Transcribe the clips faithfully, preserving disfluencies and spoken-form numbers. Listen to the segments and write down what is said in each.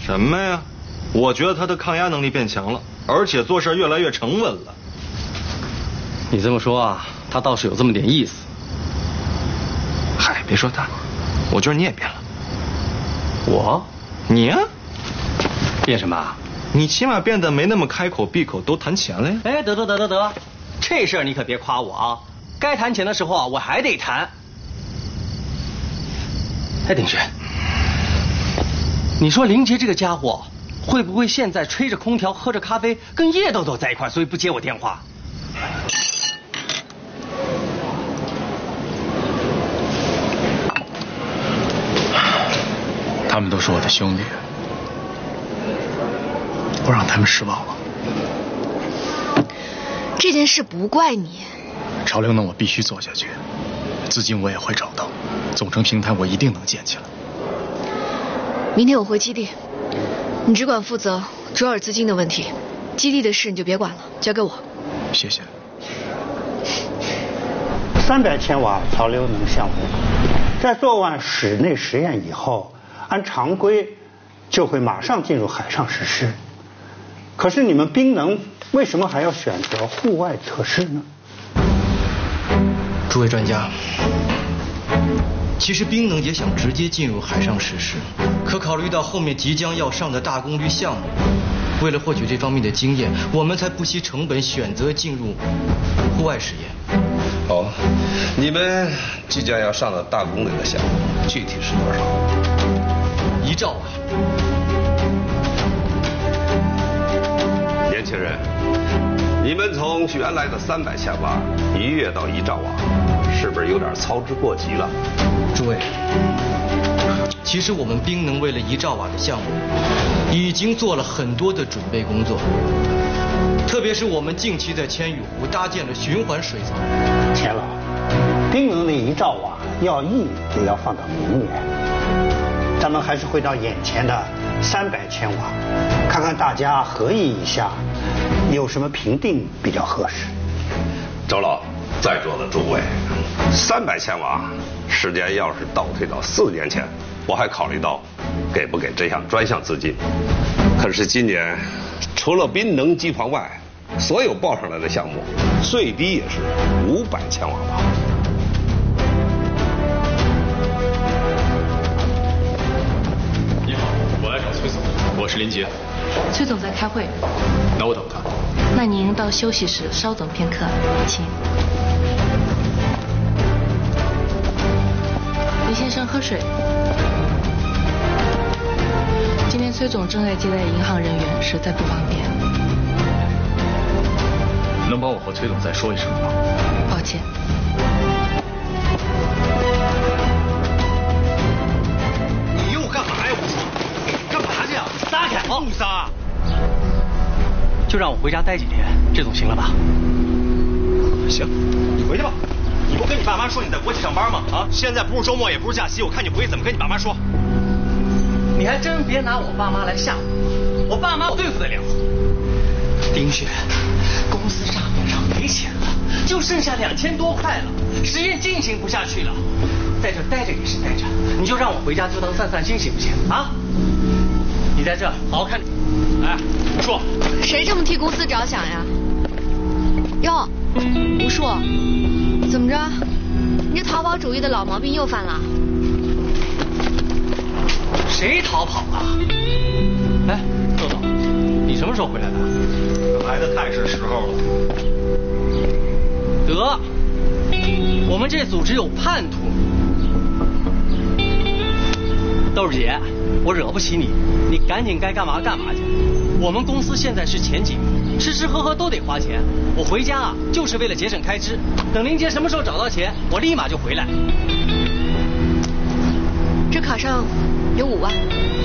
什么呀？我觉得他的抗压能力变强了，而且做事越来越沉稳了。 你这么说啊，他倒是有这么点意思。 嗨，别说他，我觉得你也变了。 我？ 你呀、啊？ 变什么啊？ 你起码变得没那么开口闭口都谈钱了呀。 哎，得得得得得，这事儿你可别夸我啊！该谈钱的时候啊，我还得谈。哎，丁轩，你说林杰这个家伙会不会现在吹着空调喝着咖啡跟叶豆豆在一块，所以不接我电话？ 他们都是我的兄弟，我让他们失望了。 这件事不怪你。 潮流呢，我必须做下去，资金我也会找到，总成平台我一定能建起来。 明天我回基地，你只管负责卓尔资金的问题，基地的事你就别管了，交给我。 谢谢。 三百千瓦潮流能项目，在做完室内实验以后，按常规就会马上进入海上实施。可是你们冰能为什么还要选择户外测试呢？ 诸位专家，其实冰能也想直接进入海上实施，可考虑到后面即将要上的大功率项目，为了获取这方面的经验，我们才不惜成本选择进入户外实验。 哦，你们即将要上的大功率的项目具体是多少？ 一兆瓦。 年轻人，你们从原来的三百千瓦一跃到一兆瓦，是不是有点操之过急了？ 诸位，其实我们冰能为了一兆瓦的项目，已经做了很多的准备工作，特别是我们近期在千屿湖搭建了循环水槽。 钱老，冰能的一兆瓦要硬也要放到明年，咱们还是回到眼前的三百千瓦，看看大家合议一下，有什么评定比较合适。 周老，在座的诸位，三百千瓦时间要是倒退到四年前，我还考虑到给不给这项专项资金。可是今年除了滨能机房外，所有报上来的项目最低也是五百千瓦吧。 你好，我来找崔总，我是林杰。 崔总在开会， 那我等他。 那您到休息室稍等片刻，请。林先生喝水。今天崔总正在接待银行人员，实在不方便。 能帮我和崔总再说一声吗？ 抱歉。 你又干嘛呀？我说，干嘛去啊？撒开！不撒。就让我回家待几天，这总行了吧？ 行，你回去吧。你不跟你爸妈说你在国企上班吗？啊，现在不是周末，也不是假期，我看你回去怎么跟你爸妈说。 你还真别拿我爸妈来吓我，我爸妈我对付得了。丁雪，公司账面上没钱了，就剩下两千多块了，实验进行不下去了，在这待着也是待着，你就让我回家就当散散心行不行啊？你在这好好看着。哎，吴硕， 谁这么替公司着想呀？哟，吴硕，怎么着？你这逃跑主义的老毛病又犯了？ 谁逃跑了？哎，豆豆，你什么时候回来的？ 来的太是时候了。 得，我们这组只有叛徒。豆儿姐，我惹不起你，你赶紧该干嘛干嘛去。我们公司现在是前景，吃吃喝喝都得花钱。我回家啊，就是为了节省开支。等林杰什么时候找到钱，我立马就回来。 这卡上有五万，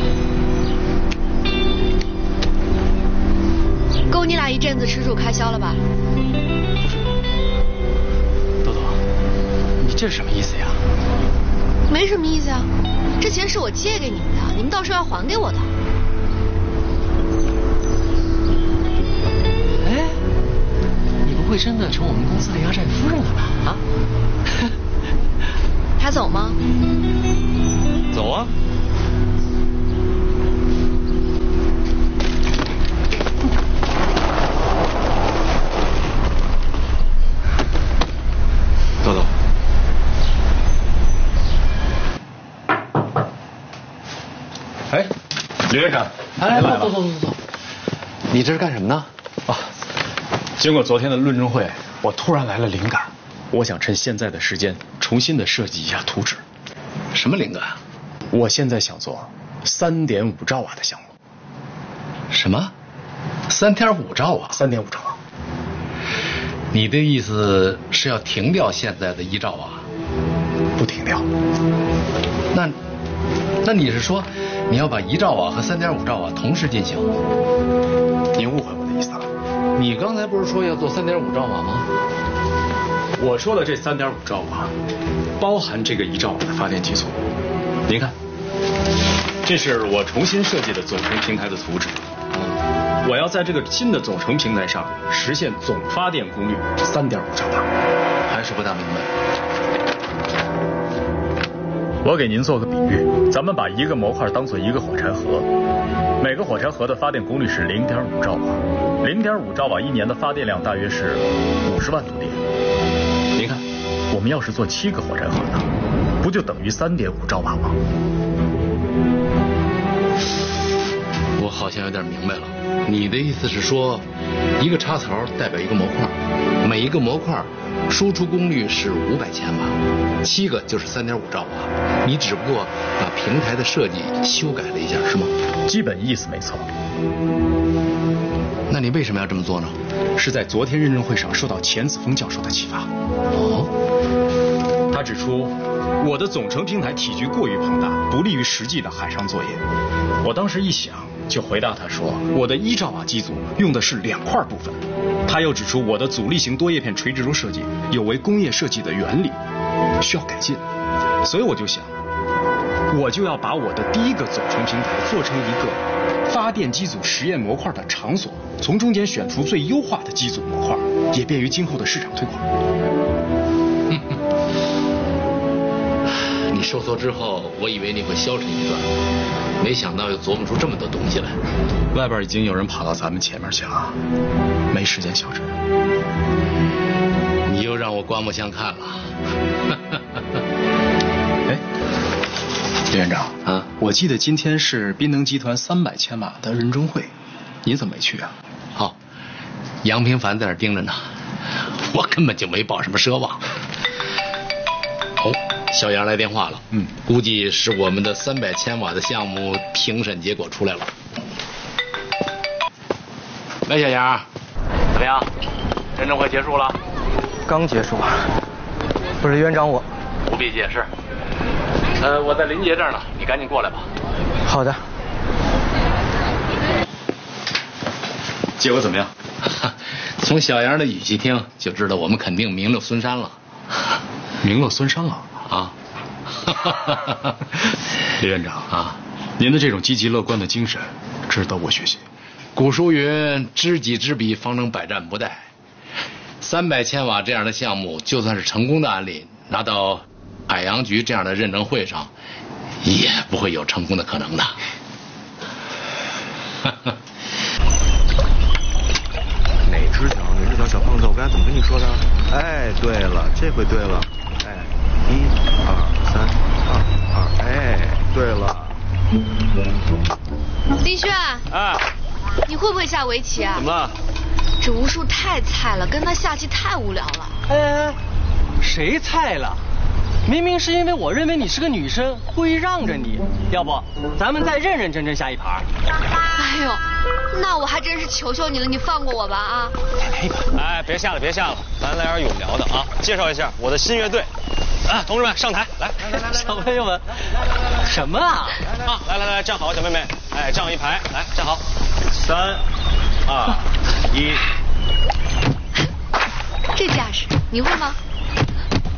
够你俩一阵子吃住开销了吧？ 豆豆，你这是什么意思呀？ 没什么意思啊，这钱是我借给你们的，你们到时候要还给我的。 哎，你不会真的成我们公司的压寨夫人了吧？啊？ 还走吗？ 走啊。 李院长， 哎， 来了。 坐坐坐坐。你这是干什么呢？ 啊，经过昨天的论证会，我突然来了灵感，我想趁现在的时间重新的设计一下图纸。 什么灵感？ 我现在想做三点五兆瓦的项目。 什么？三点五兆瓦？ 三点五兆瓦。 你的意思是要停掉现在的一兆瓦？ 不停掉。 那，那你是说你要把一兆瓦和三点五兆瓦同时进行？ 您误会我的意思了。 你刚才不是说要做三点五兆瓦吗？ 我说的这三点五兆瓦，包含这个一兆瓦的发电机组。您看，这是我重新设计的总成平台的图纸。我要在这个新的总成平台上实现总发电功率三点五兆瓦。 还是不大明白。 我给您做个比喻，咱们把一个模块当做一个火柴盒，每个火柴盒的发电功率是零点五兆瓦，零点五兆瓦一年的发电量大约是五十万度电。您看，我们要是做七个火柴盒呢，不就等于三点五兆瓦吗？ 我好像有点明白了，你的意思是说，一个插槽代表一个模块，每一个模块输出功率是五百千瓦，七个就是三点五兆瓦。你只不过把平台的设计修改了一下，是吗？ 基本意思没错。 那你为什么要这么做呢？ 是在昨天认证会上受到钱子峰教授的启发。哦，他指出我的总成平台体积过于庞大，不利于实际的海上作业。我当时一想，就回答他说，我的一兆瓦机组用的是两块部分。他又指出我的阻力型多叶片垂直轴设计有违工业设计的原理，需要改进。所以我就想，我就要把我的第一个总成平台做成一个发电机组实验模块的场所，从中间选出最优化的机组模块，也便于今后的市场推广。 你收缩之后，我以为你会消沉一段，没想到又琢磨出这么多东西来。 外边已经有人跑到咱们前面去了，没时间消沉。 你又让我刮目相看了。 哎，李院长啊， 我记得今天是滨能集团三百千瓦的认证会，您怎么没去啊？ 好，杨平凡在那儿盯着呢，我根本就没抱什么奢望。哦，小杨来电话了， 嗯， 估计是我们的三百千瓦的项目评审结果出来了。喂，小杨，怎么样？认证会结束了？ 刚结束。不是院长我。 不必解释。呃，我在林杰这儿呢，你赶紧过来吧。 好的。 结果怎么样？ 从小杨的语气听就知道我们肯定名落孙山了。 名落孙山了啊！ 李院长啊， 您的这种积极乐观的精神值得我学习。 古书云：知己知彼，方能百战不殆。三百千瓦这样的项目，就算是成功的案例，拿到海洋局这样的认证会上，也不会有成功的可能的。 哪只条？哪只条小胖子？我刚才怎么跟你说的？哎，对了，这回对了。哎，一、二、三、二、二。哎，对了。 林轩。 啊。 你会不会下围棋啊？ 怎么了？ 这吴树太菜了，跟他下棋太无聊了。 哎，谁菜了？明明是因为我认为你是个女生，故意让着你。要不，咱们再认认真真下一盘。 哎呦，那我还真是求求你了，你放过我吧啊！ 哎，别下了，别下了，咱来点有聊的啊！介绍一下我的新乐队。啊，同志们上台，来来来来， 小朋友们，什么啊？ 啊，来来来，站好，小妹妹，哎，站一排，来站好，三、二、一。 这架势，你会吗？